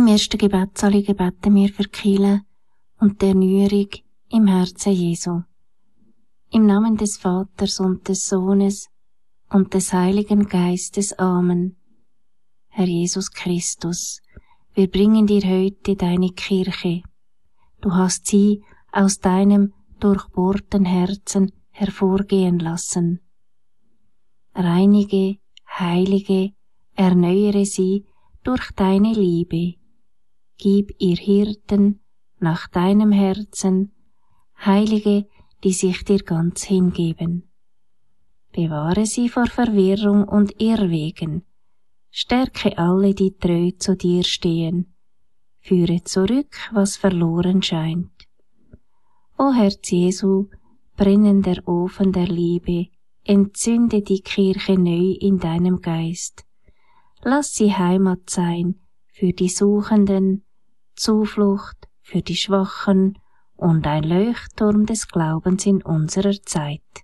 Im ersten Gebetsanliegen beten wir für die Kirche und die Erneuerung im Herzen Jesu. Im Namen des Vaters und des Sohnes und des Heiligen Geistes. Amen. Herr Jesus Christus, wir bringen dir heute deine Kirche. Du hast sie aus deinem durchbohrten Herzen hervorgehen lassen. Reinige, heilige, erneuere sie durch deine Liebe. Gib ihr Hirten nach deinem Herzen, Heilige, die sich dir ganz hingeben. Bewahre sie vor Verwirrung und Irrwegen. Stärke alle, die treu zu dir stehen. Führe zurück, was verloren scheint. O Herz Jesu, brennender Ofen der Liebe, entzünde die Kirche neu in deinem Geist. Lass sie Heimat sein für die Suchenden, Zuflucht für die Schwachen und ein Leuchtturm des Glaubens in unserer Zeit.